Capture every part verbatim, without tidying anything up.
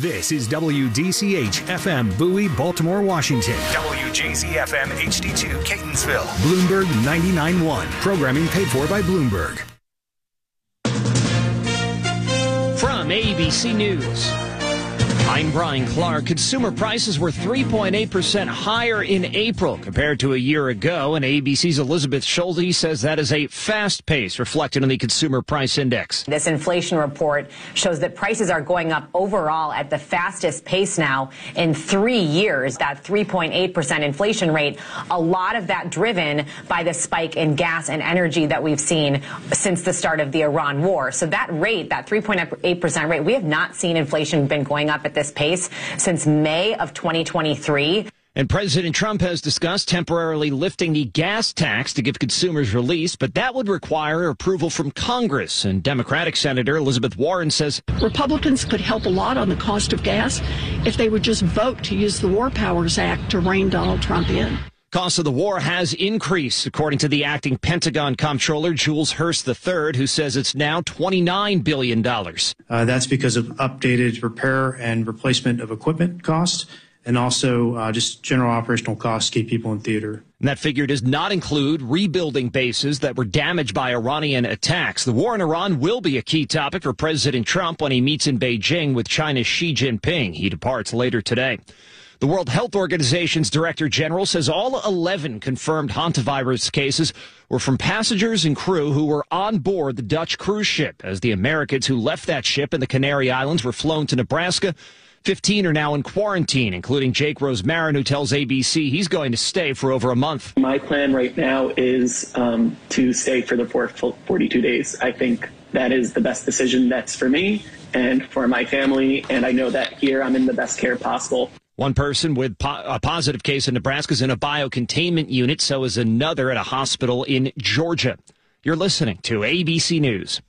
This is W D C H F M Bowie, Baltimore, Washington. W J Z F M H D two, Catonsville. Bloomberg ninety-nine point one. Programming paid for by Bloomberg. From A B C News, I'm Brian Clark. Consumer prices were three point eight percent higher in April compared to a year ago, and A B C's Elizabeth Schulte says that is a fast pace reflected in the Consumer Price Index. This inflation report shows that prices are going up overall at the fastest pace now in three years. That three point eight percent inflation rate, a lot of that driven by the spike in gas and energy that we've seen since the start of the Iran war. So that rate, that three point eight percent rate, we have not seen inflation been going up at this pace since May of twenty twenty-three. And President Trump has discussed temporarily lifting the gas tax to give consumers relief, but that would require approval from Congress. And Democratic Senator Elizabeth Warren says Republicans could help a lot on the cost of gas if they would just vote to use the War Powers Act to rein Donald Trump in. Cost of the war has increased, according to the acting Pentagon comptroller, Jules Hurst the third, who says it's now twenty-nine billion dollars. Uh, that's because of updated repair and replacement of equipment costs, and also uh, just general operational costs to keep people in theater. And that figure does not include rebuilding bases that were damaged by Iranian attacks. The war in Iran will be a key topic for President Trump when he meets in Beijing with China's Xi Jinping. He departs later today. The World Health Organization's Director General says all eleven confirmed hantavirus cases were from passengers and crew who were on board the Dutch cruise ship. As the Americans who left that ship in the Canary Islands were flown to Nebraska, fifteen are now in quarantine, including Jake Rosmarin, who tells A B C he's going to stay for over a month. My plan right now is um, to stay for the forty-two days. I think that is the best decision that's for me and for my family, and I know that here I'm in the best care possible. One person with po- a positive case in Nebraska is in a biocontainment unit. So is another at a hospital in Georgia. You're listening to A B C News.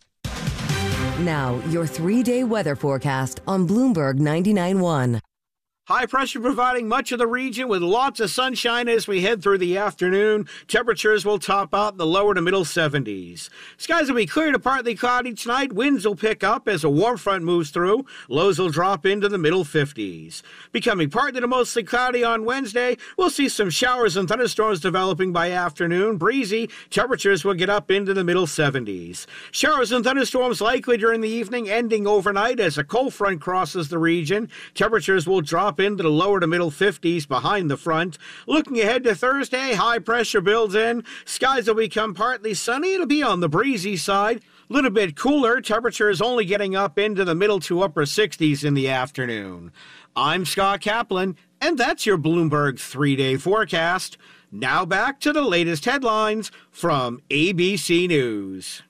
Now, your three-day weather forecast on Bloomberg ninety-nine point one. High pressure providing much of the region with lots of sunshine as we head through the afternoon. Temperatures will top out in the lower to middle seventies. Skies will be clear to partly cloudy tonight. Winds will pick up as a warm front moves through. Lows will drop into the middle fifties. Becoming partly to mostly cloudy on Wednesday. We'll see some showers and thunderstorms developing by afternoon. Breezy. Temperatures will get up into the middle seventies. Showers and thunderstorms likely during the evening, ending overnight as a cold front crosses the region. Temperatures will drop into the lower to middle fifties behind the front. Looking ahead to Thursday, high pressure builds in. Skies will become partly sunny. It'll be on the breezy side. A little bit cooler. Temperatures only getting up into the middle to upper sixties in the afternoon. I'm Scott Kaplan, and that's your Bloomberg three-day forecast. Now back to the latest headlines from A B C News.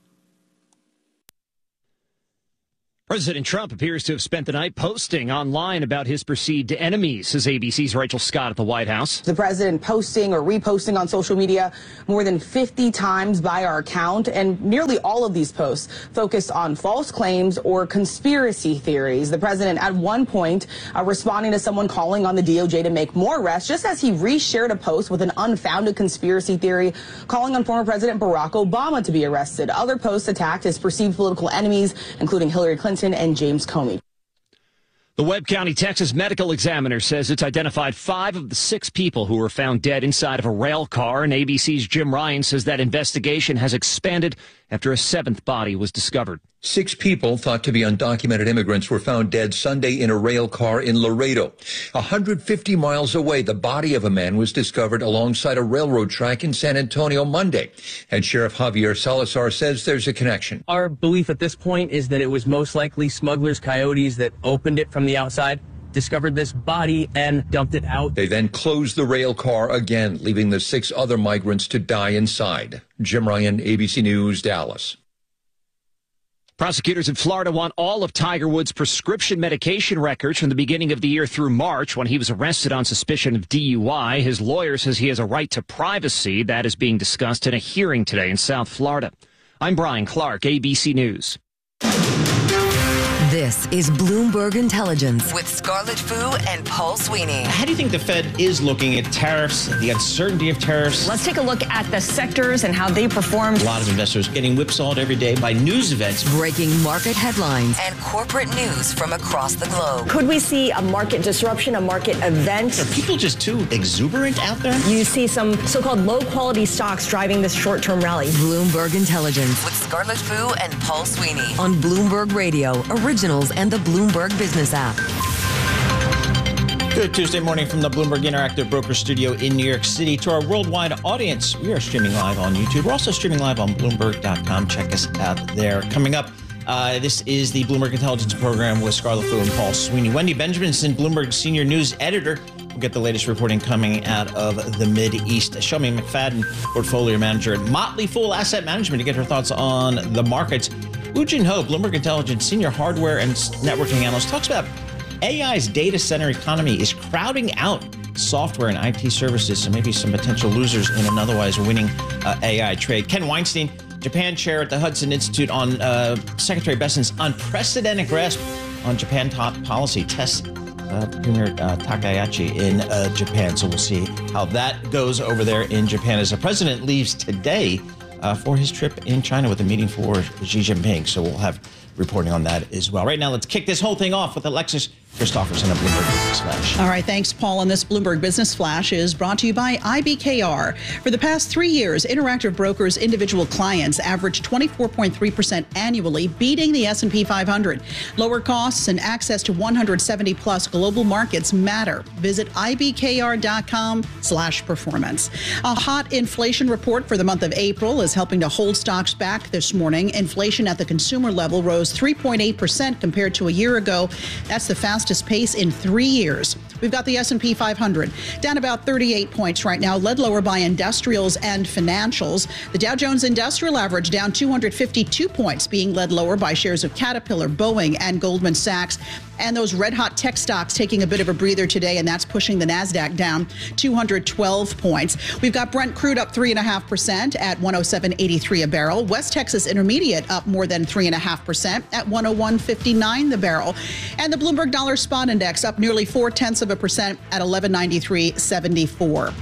President Trump appears to have spent the night posting online about his perceived enemies, says A B C's Rachel Scott at the White House. The president posting or reposting on social media more than fifty times by our count, and nearly all of these posts focused on false claims or conspiracy theories. The president at one point uh, responding to someone calling on the D O J to make more arrests, just as he reshared a post with an unfounded conspiracy theory calling on former President Barack Obama to be arrested. Other posts attacked his perceived political enemies, including Hillary Clinton and James Comey. The Webb County, Texas medical examiner says it's identified five of the six people who were found dead inside of a rail car, and A B C's Jim Ryan says that investigation has expanded after a seventh body was discovered. Six people thought to be undocumented immigrants were found dead Sunday in a rail car in Laredo. one hundred fifty miles away, the body of a man was discovered alongside a railroad track in San Antonio Monday. And Sheriff Javier Salazar says there's a connection. Our belief at this point is that it was most likely smugglers, coyotes that opened it from the outside, discovered this body, and dumped it out. They then closed the rail car again, leaving the six other migrants to die inside. Jim Ryan, A B C News, Dallas. Prosecutors in Florida want all of Tiger Woods' prescription medication records from the beginning of the year through March, when he was arrested on suspicion of D U I. His lawyer says he has a right to privacy. That is being discussed in a hearing today in South Florida. I'm Brian Clark, A B C News. This is Bloomberg Intelligence with Scarlett Fu and Paul Sweeney. How do you think the Fed is looking at tariffs, the uncertainty of tariffs? Let's take a look at the sectors and how they performed. A lot of investors getting whipsawed every day by news events. Breaking market headlines and corporate news from across the globe. Could we see a market disruption, a market event? Are people just too exuberant out there? You see some so-called low-quality stocks driving this short-term rally. Bloomberg Intelligence with Scarlett Fu and Paul Sweeney on Bloomberg Radio, Originals, and the Bloomberg Business app. Good Tuesday morning from the Bloomberg Interactive Broker Studio in New York City. To our worldwide audience, we are streaming live on YouTube. We're also streaming live on Bloomberg dot com. Check us out there. Coming up, uh, this is the Bloomberg Intelligence Program with Scarlett Fu and Paul Sweeney. Wendy Benjaminson, Bloomberg Senior News Editor. We'll get the latest reporting coming out of the Mid-East. Shomie McFadden, Portfolio Manager at Motley Fool Asset Management, to get her thoughts on the markets. Woo Jin Ho, Bloomberg Intelligence Senior Hardware and Networking Analyst, talks about A I's data center economy is crowding out software and I T services, so maybe some potential losers in an otherwise winning uh, A I trade. Ken Weinstein, Japan chair at the Hudson Institute, on uh, Secretary Besant's unprecedented grasp on Japan top policy, tests uh, Premier uh, Takahashi in uh, Japan. So we'll see how that goes over there in Japan as the president leaves today uh, for his trip in China with a meeting for Xi Jinping. So we'll have reporting on that as well. Right now, let's kick this whole thing off with Alexis Christopherson of Bloomberg Business Flash. All right, thanks, Paul. And this Bloomberg Business Flash is brought to you by I B K R. For the past three years, Interactive Brokers' individual clients averaged twenty-four point three percent annually, beating the S and P five hundred. Lower costs and access to one hundred seventy plus global markets matter. Visit I B K R dot com slash performance. A hot inflation report for the month of April is helping to hold stocks back this morning. Inflation at the consumer level rose three point eight percent compared to a year ago. That's the fastest pace in three years. We've got the S and P five hundred down about thirty-eight points right now, led lower by industrials and financials. The Dow Jones Industrial Average down two hundred fifty-two points, being led lower by shares of Caterpillar, Boeing, and Goldman Sachs. And those red hot tech stocks taking a bit of a breather today, and that's pushing the NASDAQ down two hundred twelve points. We've got Brent crude up three point five percent at one oh seven eighty-three a barrel. West Texas Intermediate up more than three point five percent at one oh one fifty-nine the barrel. And the Bloomberg Dollar Spot Index up nearly four tenths of a percent at eleven ninety-three seventy-four.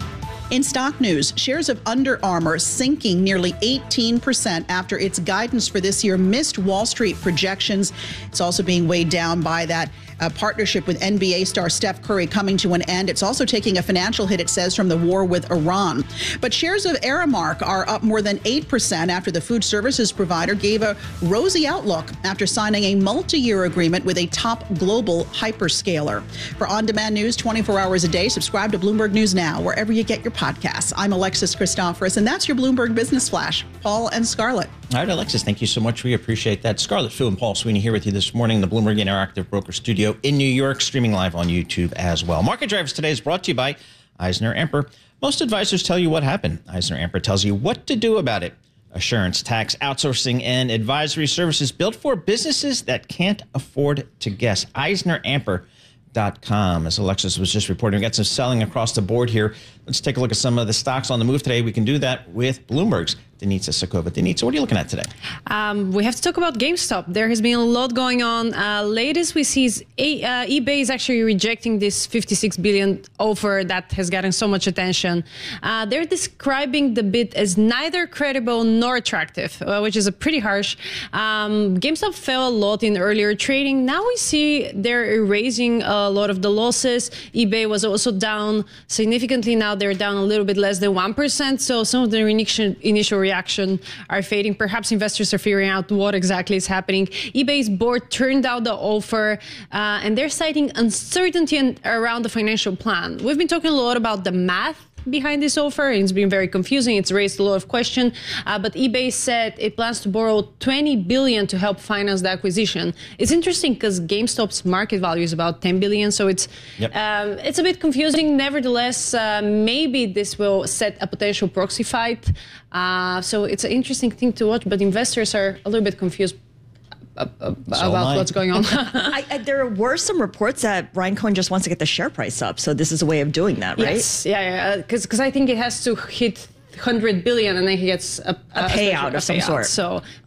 In stock news, shares of Under Armour sinking nearly eighteen percent after its guidance for this year missed Wall Street projections. It's also being weighed down by that uh, partnership with N B A star Steph Curry coming to an end. It's also taking a financial hit, it says, from the war with Iran. But shares of Aramark are up more than eight percent after the food services provider gave a rosy outlook after signing a multi-year agreement with a top global hyperscaler. For on-demand news twenty-four hours a day, subscribe to Bloomberg News Now, wherever you get your podcasts. I'm Alexis Christoforous, and that's your Bloomberg Business Flash. Paul and Scarlett. All right, Alexis, thank you so much. We appreciate that. Scarlett Fu and Paul Sweeney here with you this morning in the Bloomberg Interactive Broker Studio in New York, streaming live on YouTube as well. Market Drivers today is brought to you by EisnerAmper. Most advisors tell you what happened. EisnerAmper tells you what to do about it. Assurance, tax, outsourcing, and advisory services built for businesses that can't afford to guess. EisnerAmper dot com. As Alexis was just reporting, we got some selling across the board here. Let's take a look at some of the stocks on the move today. We can do that with Bloomberg's Denitsa Sakova. Denitsa, what are you looking at today? Um, we have to talk about GameStop. There has been a lot going on. Uh, latest we see is a, uh, eBay is actually rejecting this fifty-six billion dollars offer that has gotten so much attention. Uh, they're describing the bid as neither credible nor attractive, uh, which is a pretty harsh. Um, GameStop fell a lot in earlier trading. Now we see they're erasing a lot of the losses. eBay was also down significantly. Now they're down a little bit less than one percent. So some of the initial, initial reaction are fading. Perhaps investors are figuring out what exactly is happening. eBay's board turned down the offer, uh, and they're citing uncertainty around the financial plan. We've been talking a lot about the math behind this offer. It's been very confusing. It's raised a lot of questions. Uh, but eBay said it plans to borrow twenty billion dollars to help finance the acquisition. It's interesting because GameStop's market value is about ten billion dollars. So it's yep. um, it's a bit confusing. Nevertheless, uh, maybe this will set a potential proxy fight. Uh, so it's an interesting thing to watch. But investors are a little bit confused Uh, uh, so about what's going on. I, I, there were some reports that Ryan Cohen just wants to get the share price up. So this is a way of doing that, right? Yes, yeah, yeah. Because because I think it has to hit one hundred billion and then he gets a, a, a payout of some payout. sort. So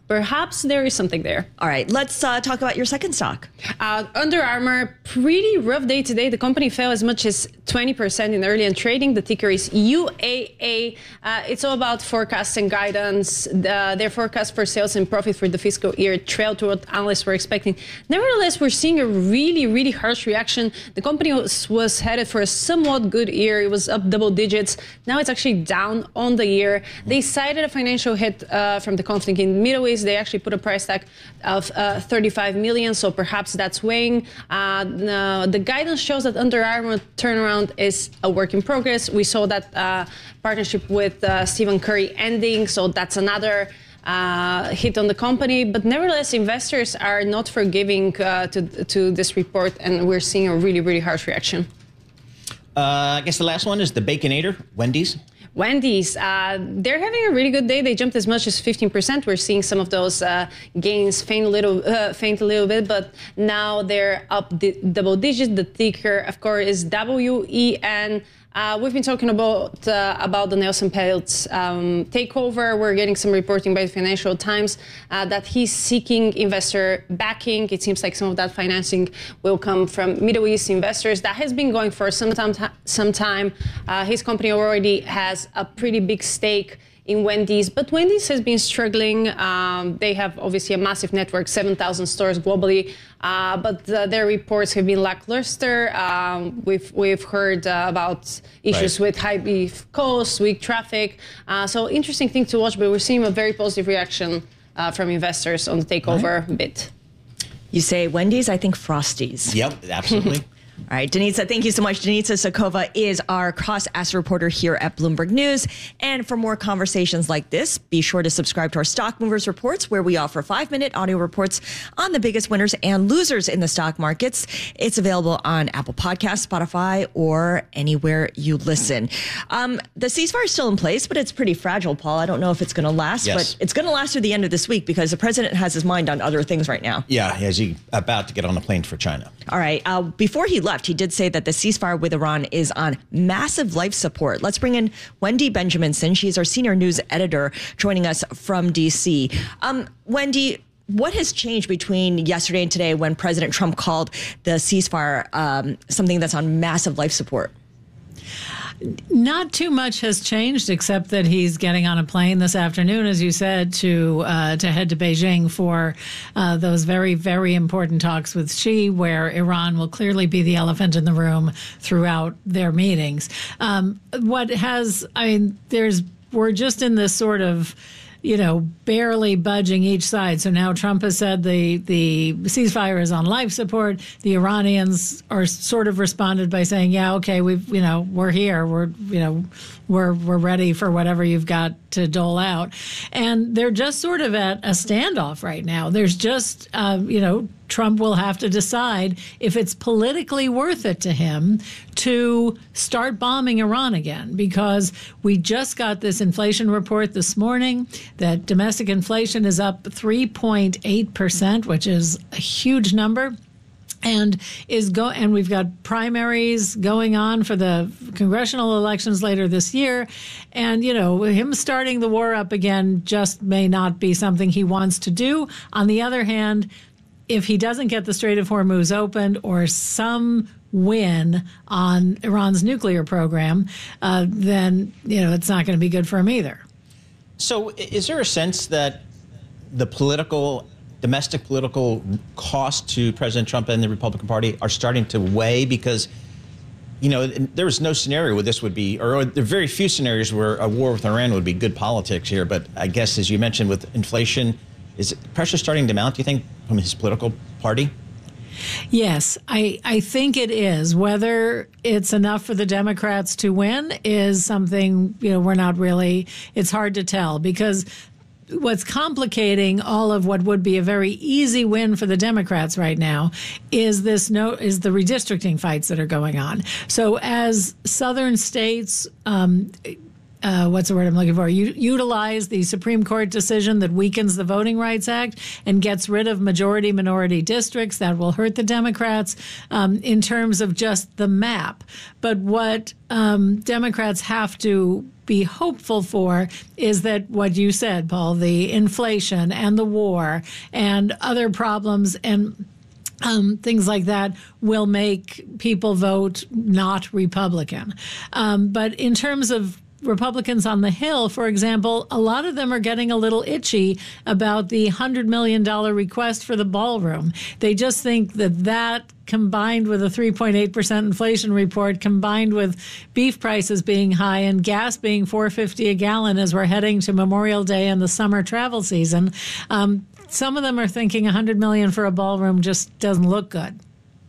perhaps there is something there. All right, let's uh, talk about your second stock. Uh, Under Armour, pretty rough day today. The company fell as much as twenty percent in early and trading. The ticker is U A A. Uh, it's all about forecast and guidance. The, their forecast for sales and profit for the fiscal year trailed to what analysts were expecting. Nevertheless, we're seeing a really, really harsh reaction. The company was, was headed for a somewhat good year. It was up double digits. Now it's actually down on the year. They cited a financial hit uh, from the conflict in the Middle East. They actually put a price tag of uh, thirty-five million dollars, so perhaps that's weighing. Uh, the, the guidance shows that Under Armour turnaround is a work in progress. We saw that uh, partnership with uh, Stephen Curry ending, so that's another uh, hit on the company. But nevertheless, investors are not forgiving uh, to, to this report, and we're seeing a really, really harsh reaction. Uh, I guess the last one is the Baconator, Wendy's. Wendy's, uh, they're having a really good day. They jumped as much as fifteen percent. We're seeing some of those uh, gains faint a little, uh, faint a little bit, but now they're up di- double digits. The ticker, of course, is W E N. Uh, we've been talking about uh, about the Nelson Peltz um, takeover. We're getting some reporting by the Financial Times uh, that he's seeking investor backing. It seems like some of that financing will come from Middle East investors. That has been going for some time. Some time. Uh, his company already has a pretty big stake in Wendy's, but Wendy's has been struggling. Um, they have obviously a massive network, seven thousand stores globally, uh, but uh, their reports have been lackluster. Um, we've we've heard uh, about issues right. with high beef costs, weak traffic. Uh, so interesting thing to watch, but we're seeing a very positive reaction uh, from investors on the takeover right. bit. You say Wendy's, I think Frosties. Yep, absolutely. All right, Denitsa, thank you so much. Denitsa Sokova is our cross-asset reporter here at Bloomberg News. And for more conversations like this, be sure to subscribe to our Stock Movers Reports, where we offer five-minute audio reports on the biggest winners and losers in the stock markets. It's available on Apple Podcasts, Spotify, or anywhere you listen. Um, the ceasefire is still in place, but it's pretty fragile, Paul. I don't know if it's going to last, yes. but it's going to last through the end of this week because the president has his mind on other things right now. Yeah, as he's about to get on a plane for China. All right. Uh, before he left, he did say that the ceasefire with Iran is on massive life support. Let's bring in Wendy Benjaminson. She's our senior news editor joining us from D C. Um, Wendy, what has changed between yesterday and today when President Trump called the ceasefire um, something that's on massive life support? Not too much has changed, except that he's getting on a plane this afternoon, as you said, to uh, to head to Beijing for uh, those very, very important talks with Xi, where Iran will clearly be the elephant in the room throughout their meetings. Um, what has, I mean, there's, we're just in this sort of, you know, barely budging each side. So now Trump has said the, the ceasefire is on life support. The Iranians are sort of responded by saying, yeah, okay, we've, you know, we're here. We're, you know, we're, we're ready for whatever you've got to dole out. And they're just sort of at a standoff right now. There's just, uh, you know, Trump will have to decide if it's politically worth it to him to start bombing Iran again, because we just got this inflation report this morning that domestic inflation is up three point eight percent, which is a huge number. And is go and we've got primaries going on for the congressional elections later this year. And, you know, him starting the war up again just may not be something he wants to do. On the other hand, if he doesn't get the Strait of Hormuz opened or some win on Iran's nuclear program, uh, then, you know, it's not going to be good for him either. So is there a sense that the political, domestic political cost to President Trump and the Republican Party are starting to weigh? Because, you know, there was no scenario where this would be, or there are very few scenarios where a war with Iran would be good politics here. But I guess, as you mentioned, with inflation, is pressure starting to mount, do you think, from his political party? Yes, I, I think it is. Whether it's enough for the Democrats to win is something, you know, we're not really, it's hard to tell, because what's complicating all of what would be a very easy win for the Democrats right now is this no is the redistricting fights that are going on. So as southern states um, uh, what's the word I'm looking for? U- utilize the Supreme Court decision that weakens the Voting Rights Act and gets rid of majority-minority districts. That will hurt the Democrats um, in terms of just the map. But what um, Democrats have to be hopeful for is that what you said, Paul, the inflation and the war and other problems and Um, things like that will make people vote not Republican. Um, but in terms of Republicans on the Hill, for example, a lot of them are getting a little itchy about the one hundred million dollars request for the ballroom. They just think that that combined with a three point eight percent inflation report, combined with beef prices being high and gas being four dollars and fifty cents a gallon as we're heading to Memorial Day and the summer travel season, um, some of them are thinking one hundred million dollars for a ballroom just doesn't look good.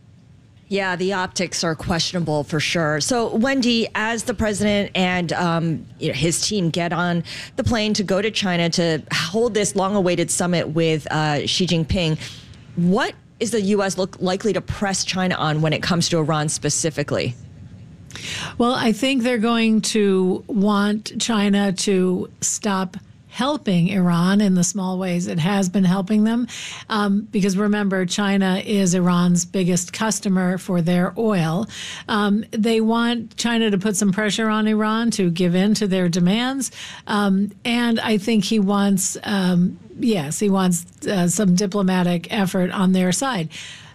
Yeah, the optics are questionable for sure. So, Wendy, as the president and um, you know, his team get on the plane to go to China to hold this long-awaited summit with uh, Xi Jinping, what is the U S look likely to press China on when it comes to Iran specifically? Well, I think they're going to want China to stop helping Iran in the small ways it has been helping them. Um, because remember, China is Iran's biggest customer for their oil. Um, they want China to put some pressure on Iran to give in to their demands. Um, and I think he wants, um, yes, he wants uh, some diplomatic effort on their side.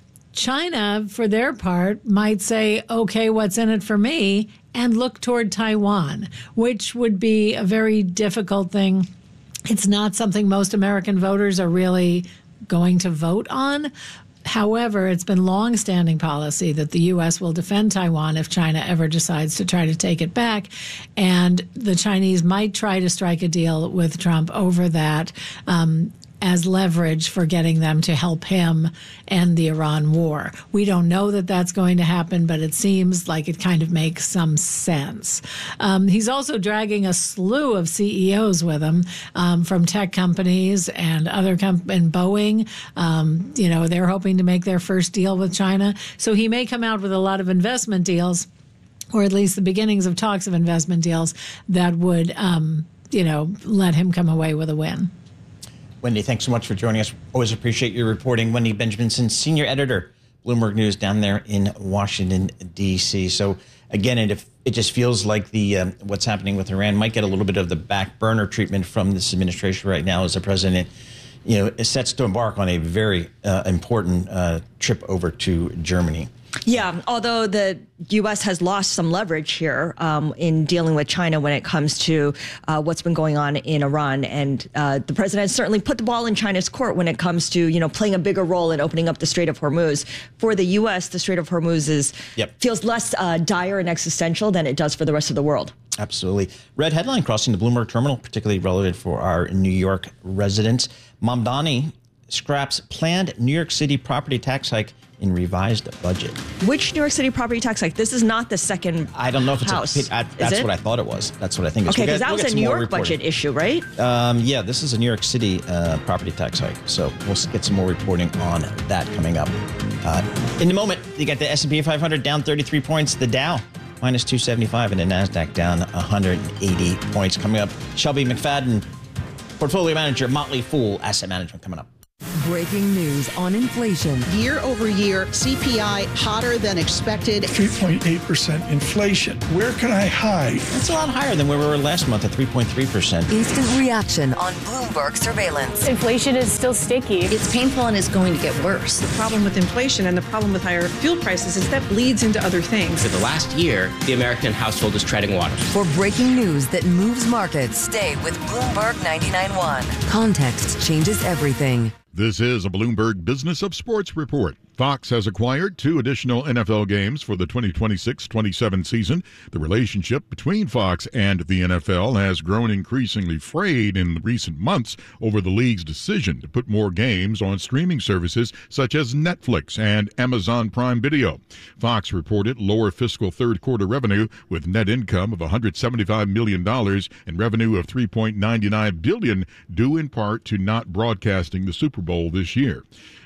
China, for their part, might say, okay, what's in it for me? And look toward Taiwan, which would be a very difficult thing. It's not something most American voters are really going to vote on. However, it's been long-standing policy that the U S will defend Taiwan if China ever decides to try to take it back. And the Chinese might try to strike a deal with Trump over that um, as leverage for getting them to help him end the Iran war. We don't know that that's going to happen, but it seems like it kind of makes some sense. Um, he's also dragging a slew of C E Os with him um, from tech companies and other com- and Boeing. Um, you know, they're hoping to make their first deal with China. So he may come out with a lot of investment deals, or at least the beginnings of talks of investment deals that would, um, you know, let him come away with a win. Wendy, thanks so much for joining us. Always appreciate your reporting. Wendy Benjaminson, senior editor, Bloomberg News, down there in Washington, D C. So again, it, it just feels like the um, what's happening with Iran might get a little bit of the back burner treatment from this administration right now as the president, you know, is sets to embark on a very uh, important uh, trip over to Germany. Yeah, although the U S has lost some leverage here um, in dealing with China when it comes to uh, what's been going on in Iran. And uh, the president has certainly put the ball in China's court when it comes to, you know, playing a bigger role in opening up the Strait of Hormuz. For the U S, the Strait of Hormuz is, yep. feels less uh, dire and existential than it does for the rest of the world. Absolutely. Red headline crossing the Bloomberg terminal, particularly relevant for our New York residents. Mamdani scraps planned New York City property tax hike in revised budget. Which New York City property tax hike? This is not the second I don't know if it's house. A, I, that's it? what I thought it was. That's what I think. Okay, because we'll that was we'll a New York budget issue, right? Um, yeah, this is a New York City uh, property tax hike. So we'll get some more reporting on that coming up. Uh, in the moment, you got the S and P five hundred down thirty-three points, the Dow minus two seventy-five, and the NASDAQ down one hundred eighty points. Coming up, Shelby McFadden, portfolio manager, Motley Fool Asset Management, coming up. Breaking news on inflation. Year over year, C P I hotter than expected. three point eight percent inflation. Where can I hide? That's a lot higher than where we were last month at three point three percent. Instant reaction on Bloomberg surveillance. Inflation is still sticky. It's painful and it's going to get worse. The problem with inflation and the problem with higher fuel prices is that bleeds into other things. For the last year, the American household is treading water. For breaking news that moves markets, stay with Bloomberg ninety-nine point one. Context changes everything. This is a Bloomberg Business of Sports report. Fox has acquired two additional N F L games for the twenty twenty-six twenty-seven season. The relationship between Fox and the N F L has grown increasingly frayed in recent months over the league's decision to put more games on streaming services such as Netflix and Amazon Prime Video. Fox reported lower fiscal third quarter revenue with net income of one hundred seventy-five million dollars and revenue of three point nine nine billion dollars, due in part to not broadcasting the Super Bowl this year.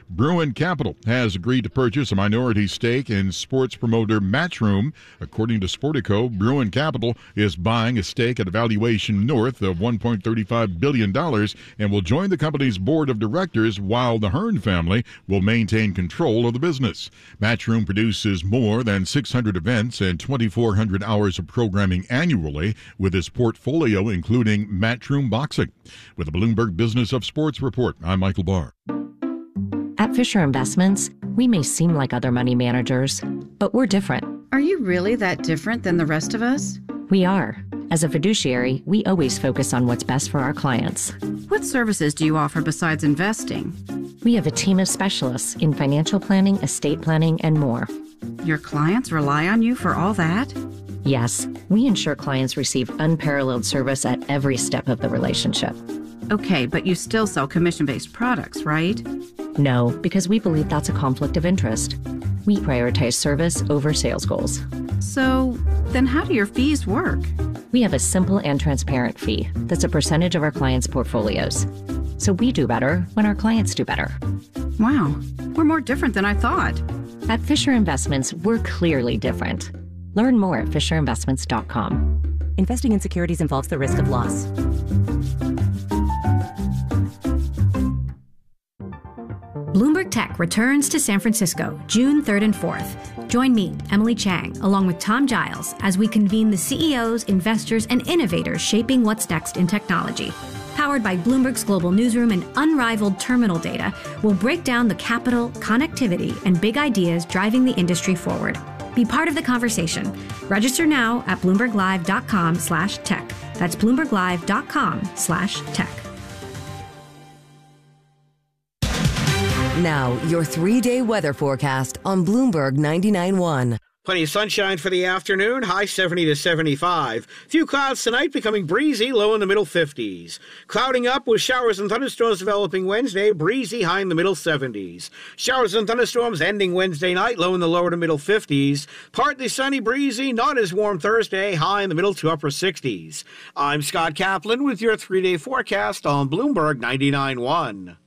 Bruin Capital has agreed to purchase a minority stake in sports promoter Matchroom. According to Sportico, Bruin Capital is buying a stake at a valuation north of one point three five billion dollars and will join the company's board of directors while the Hearn family will maintain control of the business. Matchroom produces more than six hundred events and twenty-four hundred hours of programming annually, with its portfolio including Matchroom Boxing. With the Bloomberg Business of Sports report, I'm Michael Barr. At Fisher Investments, we may seem like other money managers, but we're different. Are you really that different than the rest of us? We are. As a fiduciary, we always focus on what's best for our clients. What services do you offer besides investing? We have a team of specialists in financial planning, estate planning, and more. Your clients rely on you for all that? Yes, we ensure clients receive unparalleled service at every step of the relationship. Okay, but you still sell commission-based products, right? No, because we believe that's a conflict of interest. We prioritize service over sales goals. So, then how do your fees work? We have a simple and transparent fee that's a percentage of our clients' portfolios. So we do better when our clients do better. Wow, we're more different than I thought. At Fisher Investments, we're clearly different. Learn more at fisher investments dot com. Investing in securities involves the risk of loss. Bloomberg Tech returns to San Francisco June third and fourth. Join me, Emily Chang, along with Tom Giles, as we convene the C E Os, investors, and innovators shaping what's next in technology. Powered by Bloomberg's global newsroom and unrivaled terminal data, we'll break down the capital, connectivity, and big ideas driving the industry forward. Be part of the conversation. Register now at bloomberg live dot com slash tech. That's bloomberg live dot com slash tech. Now, your three-day weather forecast on Bloomberg ninety-nine point one. Plenty of sunshine for the afternoon, high seventy to seventy-five. Few clouds tonight, becoming breezy, low in the middle fifties. Clouding up with showers and thunderstorms developing Wednesday, breezy, high in the middle seventies. Showers and thunderstorms ending Wednesday night, low in the lower to middle fifties. Partly sunny, breezy, not as warm Thursday, high in the middle to upper sixties. I'm Scott Kaplan with your three-day forecast on Bloomberg ninety-nine point one.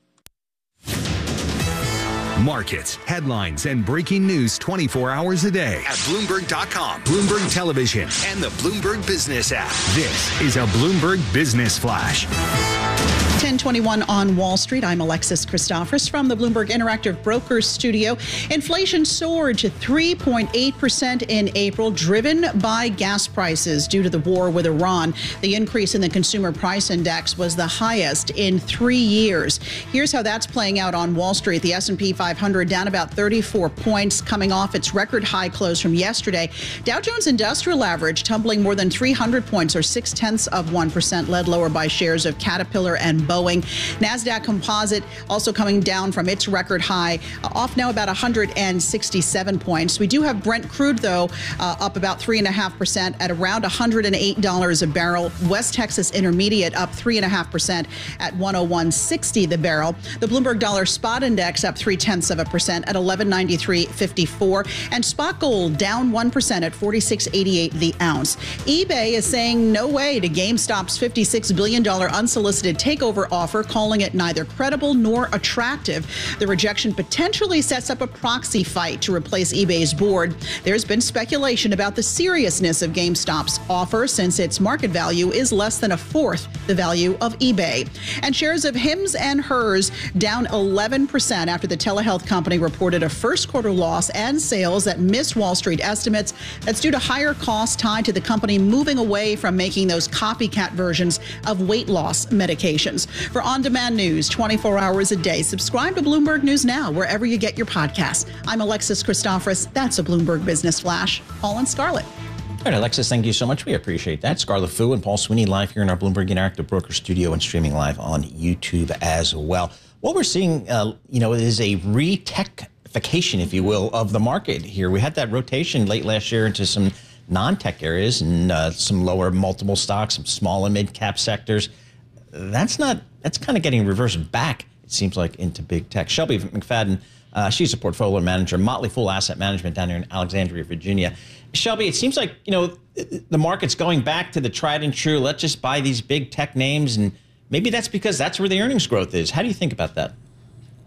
Markets, headlines, and breaking news twenty-four hours a day at Bloomberg dot com, Bloomberg Television, and the Bloomberg Business app. This is a Bloomberg Business Flash. ten twenty-one on Wall Street. I'm Alexis Christophorus from the Bloomberg Interactive Brokers Studio. Inflation soared to three point eight percent in April, driven by gas prices due to the war with Iran. The increase in the consumer price index was the highest in three years. Here's how that's playing out on Wall Street. The S and P five hundred down about thirty-four points, coming off its record high close from yesterday. Dow Jones Industrial Average tumbling more than three hundred points, or six tenths of one percent, led lower by shares of Caterpillar and Boeing. NASDAQ Composite also coming down from its record high, uh, off now about one hundred sixty-seven points. We do have Brent crude, though, uh, up about three point five percent at around one hundred eight dollars a barrel. West Texas Intermediate up three point five percent at one oh one sixty the barrel. The Bloomberg Dollar Spot Index up three tenths of a percent at eleven ninety-three fifty-four. And spot gold down one percent at forty-six eighty-eight the ounce. eBay is saying no way to GameStop's fifty-six billion dollars unsolicited takeover offer, calling it neither credible nor attractive. The rejection potentially sets up a proxy fight to replace eBay's board. There's been speculation about the seriousness of GameStop's offer, since its market value is less than a fourth the value of eBay. And shares of Hims and Hers down eleven percent after the telehealth company reported a first quarter loss and sales that missed Wall Street estimates. That's due to higher costs tied to the company moving away from making those copycat versions of weight loss medications. For on-demand news twenty-four hours a day, subscribe to Bloomberg News Now wherever you get your podcasts. I'm Alexis Christophorus. That's a Bloomberg Business Flash. Paul and Scarlett. All right, Alexis, thank you so much. We appreciate that. Scarlett Fu and Paul Sweeney live here in our Bloomberg Interactive Broker Studio and streaming live on YouTube as well. What we're seeing, uh, you know, is a re-techification, if you will, of the market here. We had that rotation late last year into some non-tech areas and uh, some lower multiple stocks, some small and mid-cap sectors. That's not, that's kind of getting reversed back, it seems like, into big tech. Shelby McFadden, uh, she's a portfolio manager, Motley Fool Asset Management down here in Alexandria, Virginia. Shelby, it seems like, you know, the market's going back to the tried and true. Let's just buy these big tech names, and maybe that's because that's where the earnings growth is. How do you think about that?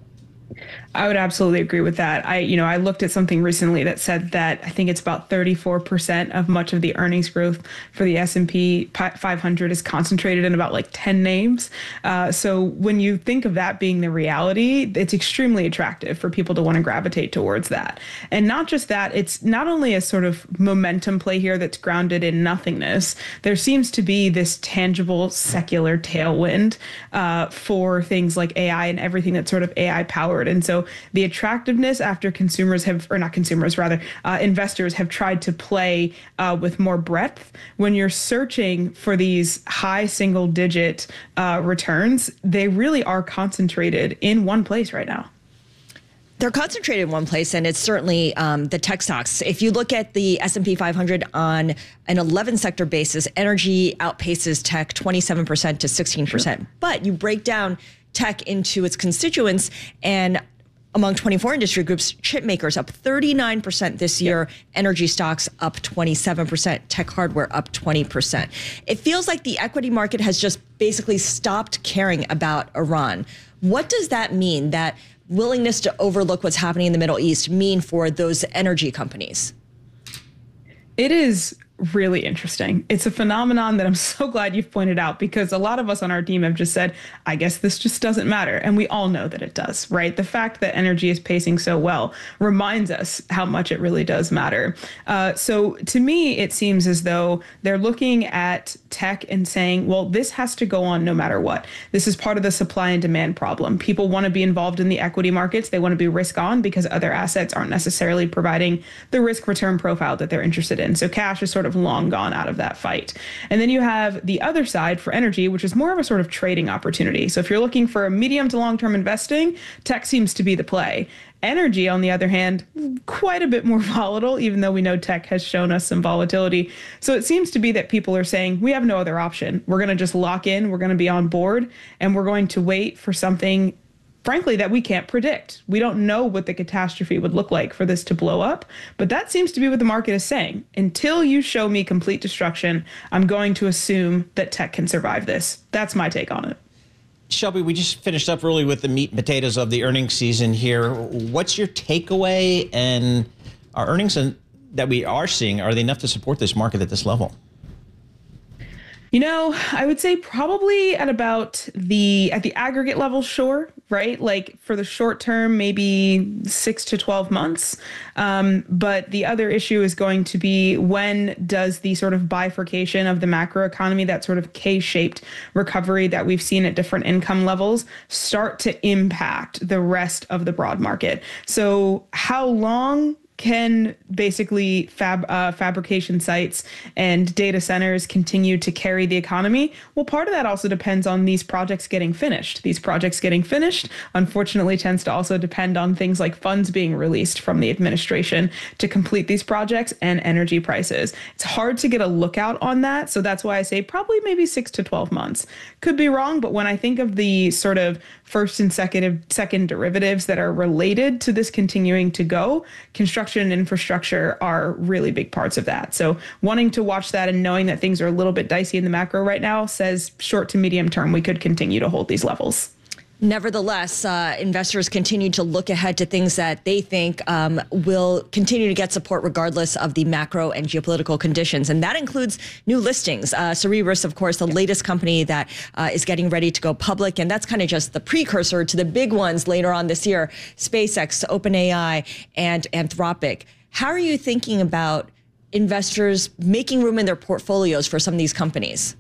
I would absolutely agree with that. I, you know, I looked at something recently that said that I think it's about thirty-four percent of much of the earnings growth for the S and P five hundred is concentrated in about like ten names. Uh, so when you think of that being the reality, it's extremely attractive for people to want to gravitate towards that. And not just that, it's not only a sort of momentum play here that's grounded in nothingness. There seems to be this tangible secular tailwind uh, for things like A I and everything that's sort of A I powered. And so the attractiveness after consumers have, or not consumers, rather, uh, investors have tried to play uh, with more breadth. When you're searching for these high single digit uh, returns, they really are concentrated in one place right now. They're concentrated in one place, and it's certainly um, the tech stocks. If you look at the S and P five hundred on an eleven sector basis, energy outpaces tech twenty-seven percent to sixteen percent. Sure. But you break down tech into its constituents, and among twenty-four industry groups, chip makers up thirty-nine percent this year, yep. Energy stocks up twenty-seven percent, tech hardware up twenty percent. It feels like the equity market has just basically stopped caring about Iran. What does that mean, that willingness to overlook what's happening in the Middle East, mean for those energy companies? It is really interesting. It's a phenomenon that I'm so glad you've pointed out, because a lot of us on our team have just said, I guess this just doesn't matter. And we all know that it does, right? The fact that energy is pacing so well reminds us how much it really does matter. Uh, so to me, it seems as though they're looking at tech and saying, well, this has to go on no matter what. This is part of the supply and demand problem. People want to be involved in the equity markets. They want to be risk on because other assets aren't necessarily providing the risk return profile that they're interested in. So cash is sort of long gone out of that fight. And then you have the other side for energy, which is more of a sort of trading opportunity. So if you're looking for a medium to long-term investing, tech seems to be the play. Energy, on the other hand, quite a bit more volatile, even though we know tech has shown us some volatility. So it seems to be that people are saying, we have no other option. We're going to just lock in, we're going to be on board, and we're going to wait for something, frankly, that we can't predict. We don't know what the catastrophe would look like for this to blow up, but that seems to be what the market is saying. Until you show me complete destruction, I'm going to assume that tech can survive this. That's my take on it. Shelby, we just finished up really with the meat and potatoes of the earnings season here. What's your takeaway? And our earnings that we are seeing, are they enough to support this market at this level? You know, I would say probably at about the, at the aggregate level, sure, right? Like for the short term, maybe six to twelve months. Um, but the other issue is going to be, when does the sort of bifurcation of the macroeconomy, that sort of K-shaped recovery that we've seen at different income levels, start to impact the rest of the broad market? So how long can basically fab uh, fabrication sites and data centers continue to carry the economy? Well, part of that also depends on these projects getting finished. These projects getting finished, unfortunately, tends to also depend on things like funds being released from the administration to complete these projects and energy prices. It's hard to get a lookout on that. So that's why I say probably maybe six to twelve months. Could be wrong, but when I think of the sort of first and second, second derivatives that are related to this continuing to go, construction and infrastructure are really big parts of that. So wanting to watch that and knowing that things are a little bit dicey in the macro right now says short to medium term, we could continue to hold these levels. Nevertheless, uh, investors continue to look ahead to things that they think um, will continue to get support regardless of the macro and geopolitical conditions. And that includes new listings. Uh, Cerebras, of course, the latest company that uh, is getting ready to go public. And that's kind of just the precursor to the big ones later on this year: SpaceX, OpenAI, and Anthropic. How are you thinking about investors making room in their portfolios for some of these companies?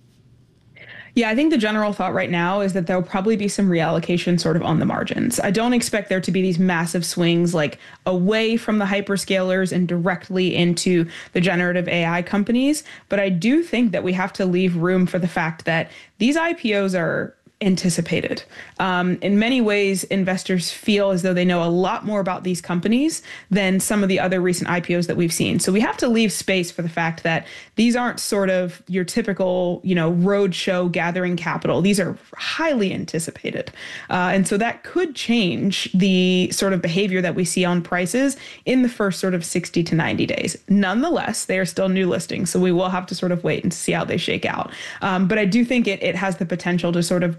Yeah, I think the general thought right now is that there'll probably be some reallocation sort of on the margins. I don't expect there to be these massive swings like away from the hyperscalers and directly into the generative A I companies. But I do think that we have to leave room for the fact that these I P Os are anticipated. Um, in many ways, investors feel as though they know a lot more about these companies than some of the other recent I P Os that we've seen. So we have to leave space for the fact that these aren't sort of your typical, you know, roadshow gathering capital. These are highly anticipated. Uh, and so that could change the sort of behavior that we see on prices in the first sort of sixty to ninety days. Nonetheless, they are still new listings, so we will have to sort of wait and see how they shake out. Um, but I do think it, it has the potential to sort of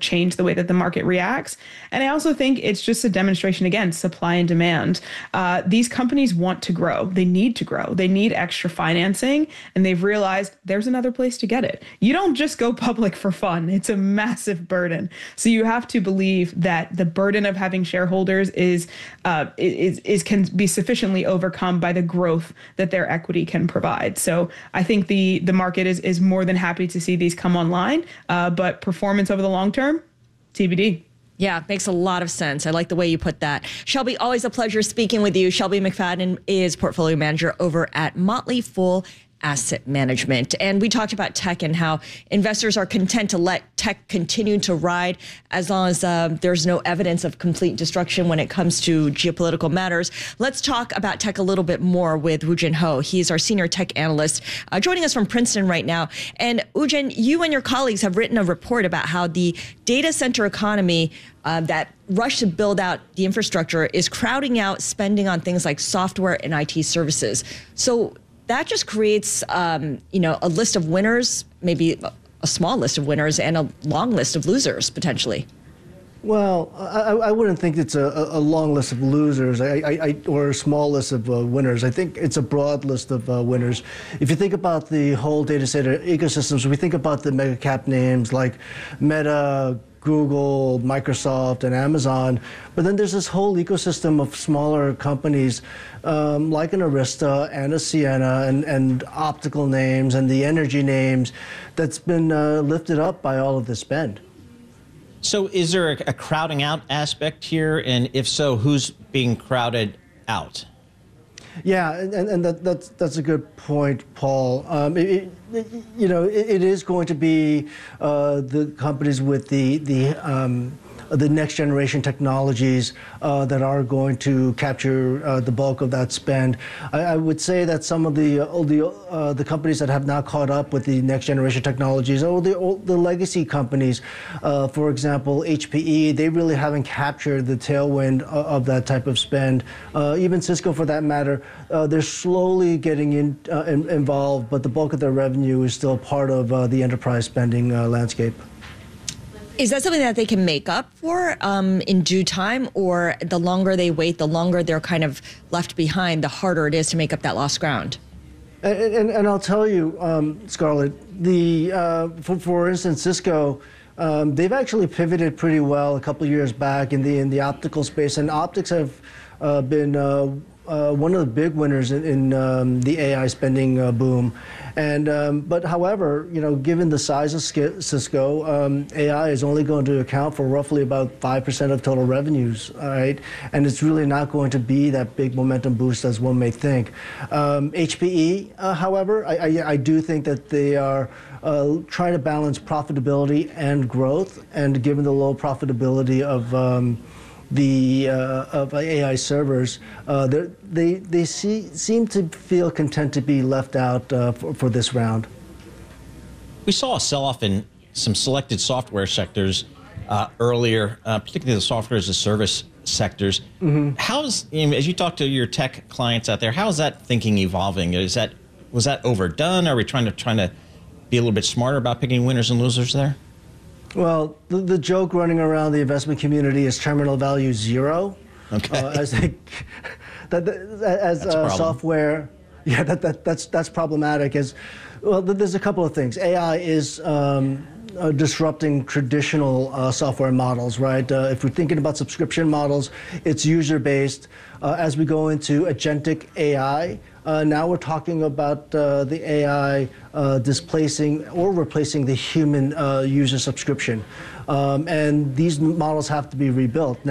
change the way that the market reacts. And I also think it's just a demonstration, again, supply and demand. Uh, these companies want to grow. They need to grow. They need extra financing, and they've realized there's another place to get it. You don't just go public for fun. It's a massive burden. So you have to believe that the burden of having shareholders is uh, is, is can be sufficiently overcome by the growth that their equity can provide. So I think the the market is is more than happy to see these come online, uh, but performance over the long term, T B D. Yeah, makes a lot of sense. I like the way you put that. Shelby, always a pleasure speaking with you. Shelby McFadden is portfolio manager over at Motley Fool Asset Management. And we talked about tech and how investors are content to let tech continue to ride as long as uh, there's no evidence of complete destruction when it comes to geopolitical matters. Let's talk about tech a little bit more with Woo-Jin Ho. He's our senior tech analyst, uh, joining us from Princeton right now. And Woo-Jin, you and your colleagues have written a report about how the data center economy uh, that rush to build out the infrastructure is crowding out spending on things like software and I T services. So that just creates, um, you know, a list of winners, maybe a small list of winners and a long list of losers, potentially. Well, I, I wouldn't think it's a, a long list of losers I, I, or a small list of uh, winners. I think it's a broad list of uh, winners. If you think about the whole data center ecosystems, we think about the mega cap names like Meta, Google, Microsoft, and Amazon. But then there's this whole ecosystem of smaller companies um, like an Arista and a Ciena and, and optical names and the energy names that's been uh, lifted up by all of the spend. So is there a, a crowding out aspect here? And if so, who's being crowded out? Yeah, and, and that, that's, that's a good point, Paul. Um, it, it, you know, it, it is going to be uh, the companies with the, the, um, the next generation technologies uh, that are going to capture uh, the bulk of that spend. I, I would say that some of the uh, the, uh, the companies that have not caught up with the next generation technologies, or the, or the legacy companies, uh, for example, H P E, they really haven't captured the tailwind of, of that type of spend. Uh, even Cisco, for that matter, uh, they're slowly getting in, uh, in, involved, but the bulk of their revenue is still part of uh, the enterprise spending uh, landscape. Is that something that they can make up for um, in due time, or the longer they wait, the longer they're kind of left behind, the harder it is to make up that lost ground? And, and, and I'll tell you, um, Scarlett, the, uh, for, for instance, Cisco, um, they've actually pivoted pretty well a couple of years back in the, in the optical space, and optics have uh, been uh, uh, one of the big winners in, in um, the A I spending uh, boom. And um, but however, you know, given the size of Cisco, um, A I is only going to account for roughly about five percent of total revenues, all right? And it's really not going to be that big momentum boost as one may think. Um, H P E, uh, however, I, I, I do think that they are uh, trying to balance profitability and growth, and given the low profitability of um, the uh, of A I servers, uh, they they see, seem to feel content to be left out uh, for, for this round. We saw a sell-off in some selected software sectors uh, earlier, uh, particularly the software as a service sectors. Mm-hmm. How's, as you talk to your tech clients out there, how is that thinking evolving? Is that was that overdone? Are we trying to trying to be a little bit smarter about picking winners and losers there? Well, the, the joke running around the investment community is terminal value zero. Okay. Uh, as they, that, as uh, software, yeah, that, that that's that's problematic. As well, there's a couple of things. A I is um, uh, disrupting traditional uh, software models, right? Uh, if we're thinking about subscription models, it's user-based. Uh, as we go into agentic A I, uh, now we're talking about uh, the A I uh, displacing or replacing the human uh, user subscription. Um, and these models have to be rebuilt. Now,